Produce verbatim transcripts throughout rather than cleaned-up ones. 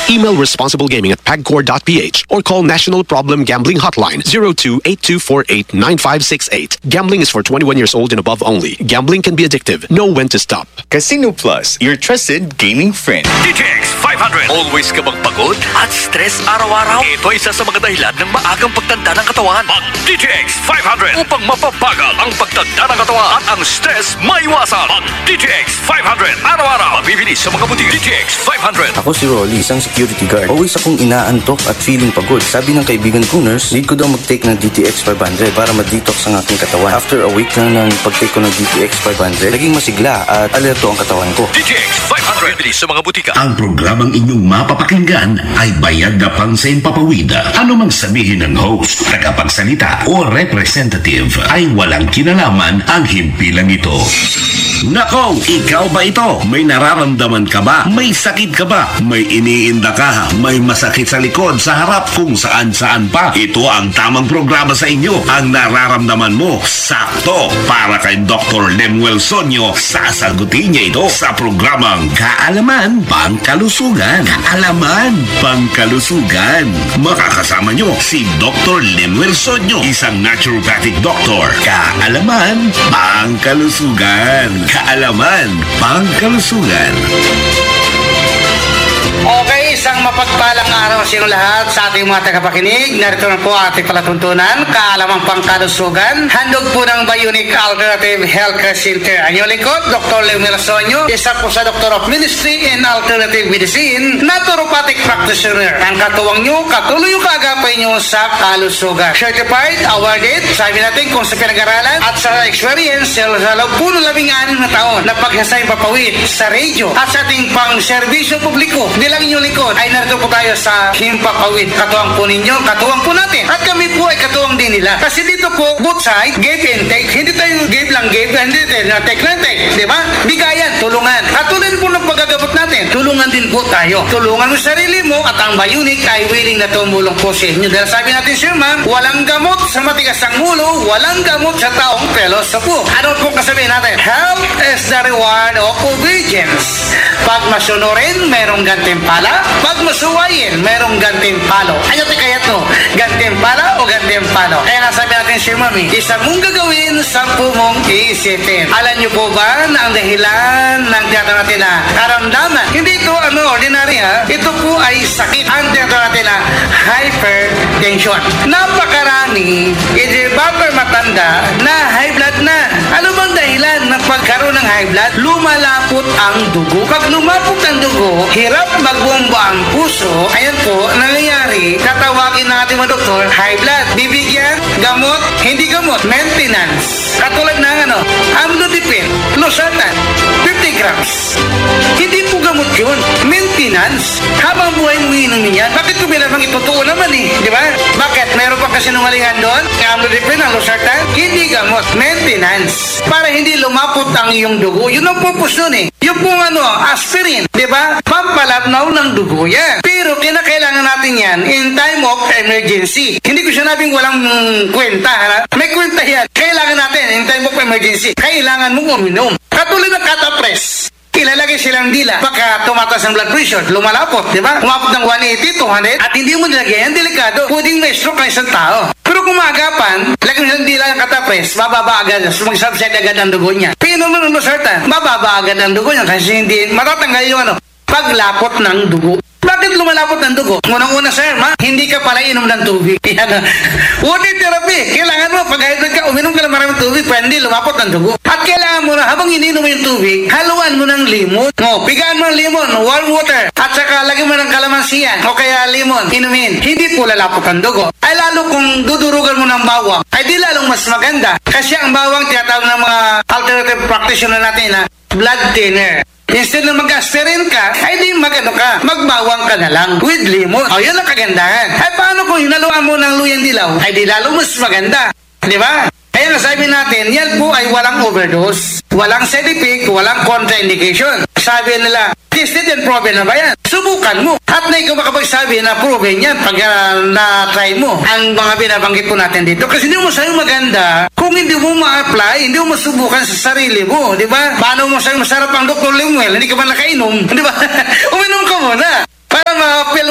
Email responsiblegaming at pagcor dot p h or call National Problem Gambling Hotline zero two eight two four eight nine five six eight. Gambling is for twenty-one years old and above only. Gambling can be addictive. Know when to stop. Casino Plus, your trusted gaming friend. D T X five hundred. Always ka bang pagod at stress araw-araw? Ito ay isa sa mga dahilan ng maagang pagtanda ng katawan. Mag D T X five hundred upang mapapagal ang pagtanda ng katawan at ang stress maiwasan. Mag D T X five hundred. Araw-araw. Mabibili sa mga butik. D T X five hundred. Ako si Rolly, isang security guard. Always akong inaantok at feeling pagod. Sabi ng kaibigan ko, nurse, need ko daw mag-take ng D T X five hundred para ma-detox ang aking katawan. After a week na ng pag-take ko ng D T X five hundred, naging masigla at alerto ang katawan ko. D T X five hundred. Mabibili sa mga butika. Ang programang inyong mapapakinggan ay bayad na pang sa impapawida. Ano mang sabihin ng host, tagapagsalita o representative ay walang kinalaman ang himpilang ito. Nako, ikaw ba ito? May nararamdaman ka ba? May sakit ka ba? May iniinda ka? May masakit sa likod, sa harap, kung saan-saan pa? Ito ang tamang programa sa inyo. Ang nararamdaman mo, sakto. Para kay Doctor Lemuel Sonyo, sasagutin niya ito sa programang Kaalaman Pangkalusugan. Kaalaman Pangkalusugan. Makakasama niyo si Doctor Lemuel Sonyo, isang naturopathic doctor. Kaalaman Pangkalusugan. Kaalaman Pangkalusugan. Okay, isang mapagpalang araw sa inyo lahat sa ating mga tagapakinig. Narito na po ating palatuntunan, Kaalamang Pangkalusugan. Handog po ng Bionic Alternative Healthcare Center. Ang inyong lingkod, Doctor Lemuel Sonyo, isa po sa Doctor of Ministry in Alternative Medicine, naturopathic practitioner. Ang katuwang nyo, katuloy yung kaagapay nyo sa kalusugan. Certified, awarded, sabi natin kung sa pinag-aralan at sa experience sa loob po ng labing anim na taon na pagsasay papawid sa radio at sa ating pang-servisyo publiko. Bilang inyong likod ay narito po tayo sa Himpapawid. Katuwang po ninyo, katuwang po natin. At kami po ay katuwang din nila. Kasi dito po, both side, give and take. Hindi tayo give lang give, hindi tayo na take lang take. Di ba? Bigayan, tulungan. At tulad po ng pagkagabot natin, tulungan din po tayo. Tulungan mo sarili mo at ang Bionic ay willing na tumulong po sa inyo. Dahil sabi natin, Sir Ma'am, walang gamot sa matigas ang ulo, walang gamot sa taong pelos sa po. Ano po kasabihin natin? Health is the reward of obedience. Pag masunurin, merong gantimpala. Pag masuwayin, merong gantimpalo. Ano tayo kaya to? Gantimpala o gantimpalo? Kaya nga sabi natin, Sir Mami, isang mong gagawin, sampu mong iisipin. Alam niyo po ba na ang dahilan ng tiyatawag natin na karamdaman? Hindi ito ano, ordinary ha. Ito po ay sakit. Ang tiyatawag natin na hypertension. Napakarami, hindi bata matanda na high blood na. Ano bang dahilan ng pagkaroon ng high blood? Lumalapot ang dugo. Pag lumapot ang dugo, hirap magbomba ang puso. Ayan po, nangyayari, tatawagin natin mga doktor, high blood. Bibigyan, gamot, hindi gamot, maintenance. Katulad ng ano, amlodipine, losartan, fifty grams. Hindi po gamot yun. Maintenance. Habang buhay mo inumin yan. Bakit ko binabang itutuo naman eh? Di ba? Bakit? Meron pa kasi nungalingan doon? Amlodipine, ang losartan, hindi gamot. Maintenance. Para hindi lumapot ang iyong dugo. Yun ang purpose nun eh. Yung pong ano, aspirin. Di ba? Pampalapnaw ng dugo yan. Pero kinakailangan natin yan in time of emergency. Hindi ko sinabing walang kwenta. Ha? May kwenta yan. Kailangan natin in time of emergency. Kailangan mong uminom. Katulad ng catapres. Ilalagay silang dila. Pagka tumataas ang blood pressure, lumalapot, di ba? Umapot ng one eighty, two hundred, at hindi mo nilagay yan, delikado. Pwedeng may stroke ang isang tao. Pero kung maagapan, lagay mo silang dila ng katapres, bababa agad, mag-subside agad ang dugo niya. Pinom mo ng losartan, bababa agad ang dugo niya kasi hindi, matatanggal yung ano, paglapot ng dugo. Bakit lumalapot ng dugo? Unang-una, sir, ma, hindi ka pala inom ng tubig. Yan. Water therapy. Kailangan mo, pag hydrate ka, uminom ka ng maraming tubig, pwede hindi lumapot ng dugo. At kailangan mo na, habang ininom mo yung tubig, haluan mo ng limon. O, pigaan mo ng limon, warm water. At saka, lagyan mo ng kalamansiyan. O kaya limon, inumin. Hindi po lalapot ang dugo. Ay lalo kung dudurugan mo ng bawang, ay di lalong mas maganda. Kasi ang bawang, tinatawag ng mga alternative practitioner natin na blood thinner. Instead na mag-aspirin ka, ay di mag-ano ka, magbawang ka na lang with lemon. O, yun ang kagandahan. Ay paano kung hinaluan mo ng luyang dilaw? Ay di lalo mas maganda. Di ba? Kaya nasabi natin, yan po ay walang overdose, walang side effect, walang contraindication. Sabi nila, tested and proven na ba yan? Subukan mo. At na ikaw makapagsabi na proven yan pag uh, na-try mo ang mga binabanggit po natin dito. Kasi hindi mo sa'yo maganda kung hindi mo ma-apply, hindi mo masubukan sa sarili mo. Di ba? Paano mo sa'yo masarap ang Doctor Lemuel? Hindi ka ba nakainom? Di ba? Uminom ka muna para ma-feel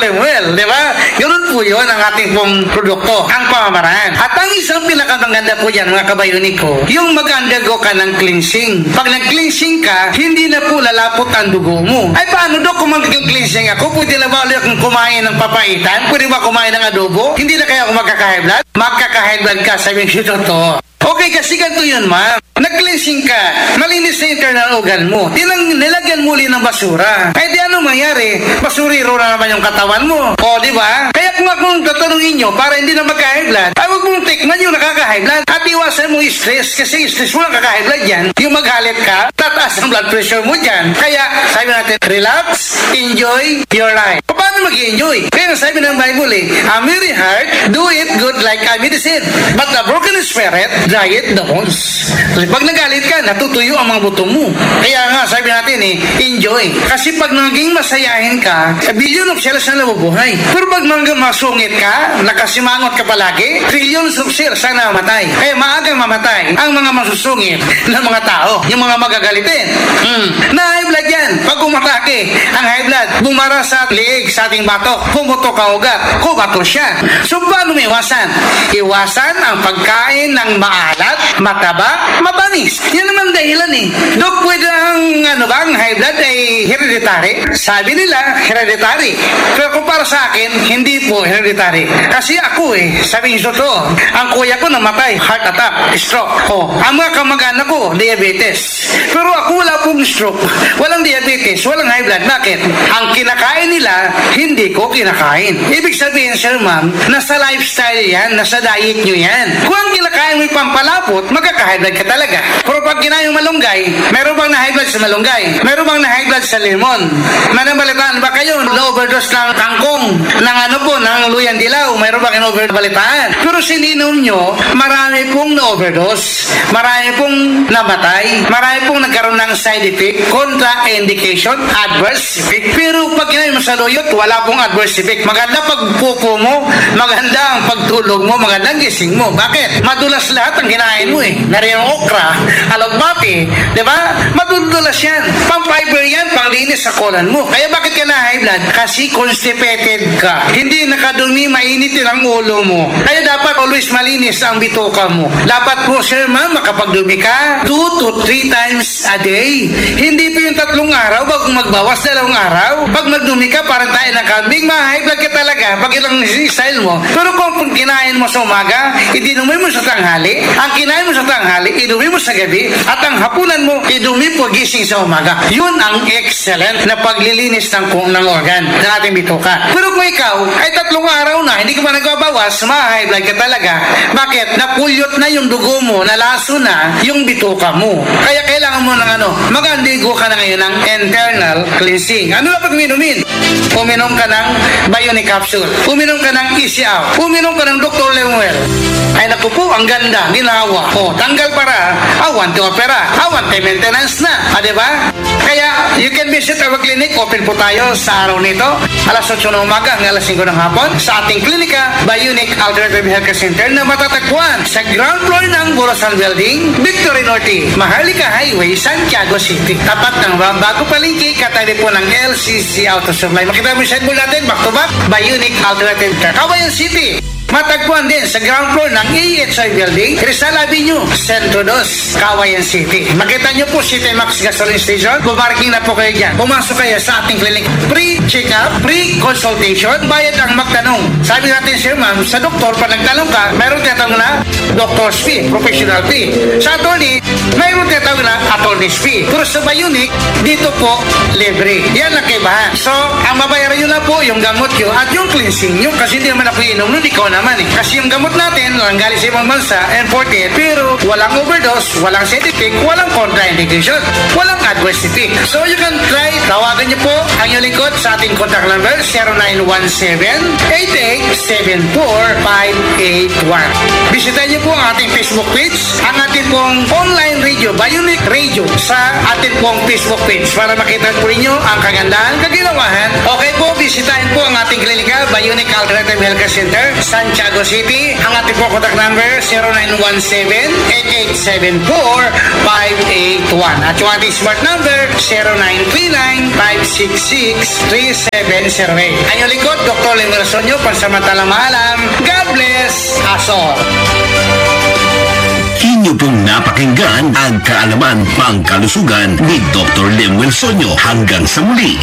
Lemuel, di ba? Ganun po yun ang ating pong produkto, ang pamamaraan. At ang isang pinakamaganda po yan, mga kabayunik ko, yung mag-undergo ka ng cleansing. Pag nag-cleansing ka, hindi na po lalapot ang dugo mo. Ay paano Dok kung mag-cleansing ako? Pwede na ba ulit akong kumain ng papaitan? Pwede ba kumain ng adobo? Hindi na kaya ako magkaka-high blood? Magkaka-high blood ka, sabi ko totoo. Okay, kasi ganito yun, ma'am. Nag-cleansing ka, malinis na internal organ mo. Tinang nilagyan muli ng basura. Ay di ano mangyari? Basuriro na naman yung katawan mo. O, di ba? Kaya kung akong tatanungin nyo, para hindi na magka-high blood, ay huwag mong tikman yung nakaka-high blood. At iwasan mo yung stress, kasi stress mo nakaka-high blood yan. Yung maghalit ka, tataas ang blood pressure mo dyan. Kaya, sabi natin, relax, enjoy your life. Paano mag-enjoy? Kaya sabi ng Bible eh, a merry heart, do it good like a medicine. But a broken spirit, diet the bones. Pag nagalit ka, natutuyo ang mga buto mo. Kaya nga, sabi natin eh, enjoy. Kasi pag naging masayahin ka, billion of cells na nabubuhay. Pero pag mga masungit ka, nakasimangot ka palagi, trillions of cells na namatay. Kaya maagang mamatay ang mga masusungit ng mga tao, yung mga magagalitin. Hmm. Na high blood yan. Pag umatake, ang high blood, bumara sa liig sa ating batok, pumutok ka ugat, kubato siya. So, paano may iwasan? Iwasan ang pagkain ng maalat, mataba, matamis. Yan naman dahilan eh. Dok, pwede ang ano ba, ang high blood ay hereditary? Sabi nila, hereditary. Pero kung para sa akin, hindi po hereditary. Kasi ako eh, sabi niyo to, ang kuya ko namatay, heart attack, stroke. Oh, ang mga kamag-anak ko, diabetes. Pero ako wala pong stroke, walang diabetes, walang high blood. Bakit? Ang kinakain nila, hindi ko kinakain. Ibig sabihin, sir ma'am, nasa lifestyle yan, nasa diet nyo yan. Kung ang kinakain mo yung pampalapot, magkaka-high blood ka talaga. Pero pag kinain yung malunggay, meron bang na-high blood sa malunggay? Meron bang na-high blood sa lemon? Manabalitaan ba kayo? Na-overdose ng kangkong, ng ano po, ng luyang dilaw, meron bang in-overdose? Pero sininom nyo, marami pong na-overdose, marami pong namatay, marami pong nagkaroon ng side effect, contra-indication, adverse effect. Pero pag kinain mo sa luyot, wala pong adverse effect. Maganda pagpupo mo, maganda ang pagtulog mo, maganda ang gising mo. Bakit? Madulas lahat ang kinain mo eh. Nariyan ang okra, alagbati, di ba? Madudulas yan. Pang-fiber yan, panglinis sa kolan mo. Kaya bakit ka na high blood? Kasi constipated ka. Hindi nakadumi, mainitin ang ulo mo. Kaya dapat always malinis ang bituka mo. Dapat po, sir ma'am, makapagdumi ka two to three times a day. Hindi po yung tatlong araw, bago magbawas dalawang araw. Pag magdumi ka, parang tayo ng kambing, ma-high blood ka talaga. Pag ilang style mo. Pero kung kinain mo sa umaga, idinumi mo sa tanghali. Ang kinain mo sa tanghali, idumi mo sa gabi. At ang hapunan mo, idumi po gising sa umaga. Yun ang excellent na paglilinis ng kung ng organ ng ating bituka. Pero kung ikaw ay tatlong araw na, hindi ka pa nagbabawas, ma-high blood ka talaga. Bakit? Napulyot na yung dugo mo, nalaso na yung bituka mo. Kaya kailangan mo ng ano, mag-andigo ka na ngayon ng internal cleansing. Ano na pag minumin? Uminom ka ng Bionic Capsule. Uminom ka ng Easy Out. Uminom ka ng Doctor Lemuel. Ay naku po, ang ganda, ginawa. O, tanggal para, awan to opera, awan to maintenance na. Ah, diba? Kaya, you can visit our clinic. Open po tayo sa araw nito. alas otso ng umaga hanggang alas singko ng hapon. Sa ating klinika, Bionic Alternative Healthcare Center na matatagpuan sa ground floor ng Borosan Building, Victory Norte, Maharlika Highway, Santiago City. Tapat ng bago palengke, katabi po ng L C C Auto Supply. Makita mo yung signboard natin, back to back, Bionic Alternative Care. Kawayan City. Matagpuan din sa ground floor ng A H I Building, Rizal Avenue, Centro dos, Kawayan City. Makita nyo po City Max Gasoline Station. Bumarking na po kayo dyan. Pumasok kayo sa ating clinic. Pre-check-up, pre-consultation, bayad ang magtanong. Sabi natin, sir ma'am, sa doktor, pag nagtanong ka, mayroon tinatawag na doctor's fee, professional fee. Sa attorney, mayroon tinatawag na attorney's fee. Pero sa Bionic, dito po, libre. Yan ang kaibahan. So, ang mabayaran nyo na po, yung gamot nyo at yung cleansing nyo, kasi hindi naman ako inom nun, ikaw na naman eh. Kasi yung gamot natin, ang galing sa ibang bansa, imported, pero walang overdose, walang side effect, walang contraindication, walang adverse effect. So you can try, tawagan niyo po ang inyong lingkod sa ating contact number, zero nine one seven, eight eight seven four, five eight one. Bisitahin niyo po ang ating Facebook page, ang ating pong online radio, Bionic Radio, sa ating pong Facebook page para makita po ninyo ang kagandahan, kaginawahan. Okay po, bisitahin po ang ating klinika, Bionic Alternative Healthcare Center, Santiago City. Ang ating po contact number zero nine one seven, eight eight seven four, five eight one. At yung ating smart number zero nine three nine, five six six, three seven zero eight. Ang yung likod, Doctor Lemuel Sonyo, pansamantalang maalam. God bless us all. Inyo pong napakinggan ang kaalaman pangkalusugan ni Doctor Lemuel Sonyo. Hanggang sa muli.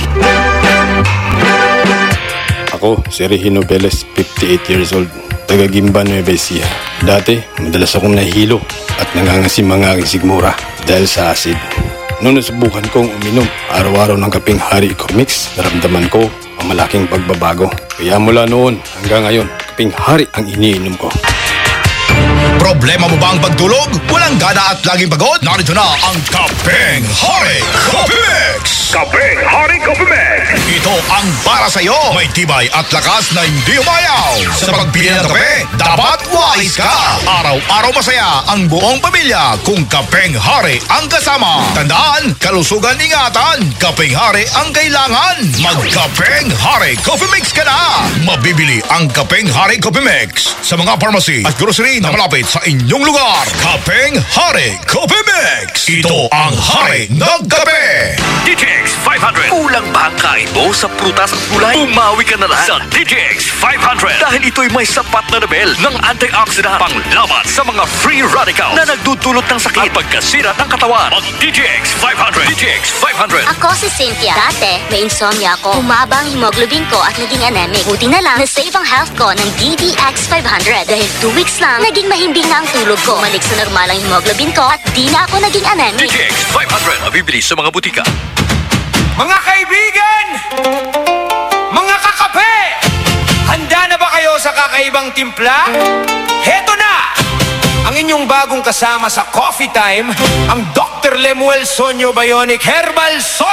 Ako, si Regino Velez, fifty-eight years old, taga Gimba, Nueva Ecija. Dati, madalas akong nahihilo at nangangasim ang aking sigmura dahil sa acid. Noong nasubukan kong uminom araw-araw ng kapeng Hari Eco-Mix, naramdaman ko ang malaking pagbabago. Kaya mula noon hanggang ngayon, kapeng Hari ang iniinom ko. Problema mo ba ang pagtulog? Walang gana at laging pagod? Narito na ang Kapeng Hari Coffee Mix! Kapeng Hari Coffee Mix. Ito ang para sa'yo. May tibay at lakas na hindi umayaw. Sa pagpili ng kape, dapat wise ka. Araw-araw masaya ang buong pamilya kung Kapeng Hari ang kasama. Tandaan, kalusugan ingatan. Kapeng Hari ang kailangan. Mag-Kapeng Hari Coffee Mix ka na. Mabibili ang Kapeng Hari Coffee Mix sa mga pharmacy at grocery na malapit sa inyong lugar. Kapeng Hari Coffee Mix. Ito ang hari ng kape. D T X five hundred. Kulang ba ang kain mo sa prutas at gulay? Umawi ka na lang sa D T X five hundred dahil ito'y may sapat na level ng antioxidant panglaban sa mga free radicals na nagdudulot ng sakit at pagkasira ng katawan. Mag D T X five hundred. D T X five hundred. Ako si Cynthia. Dati, may insomnia ako. Umaba ang hemoglobin ko at naging anemic. Buti na lang, na-save ang health ko ng D T X five hundred dahil two weeks lang, naging mahimbing na ang tulog ko. Bumalik sa normal ang hemoglobin ko at di na ako naging anemic. D T X five hundred. Mabibili sa mga butika. Mga kaibigan! Mga kakape! Handa na ba kayo sa kakaibang timpla? Heto na! Ang inyong bagong kasama sa Coffee Time, ang Doctor Lemuel Sonyo Bionic Herbal Soy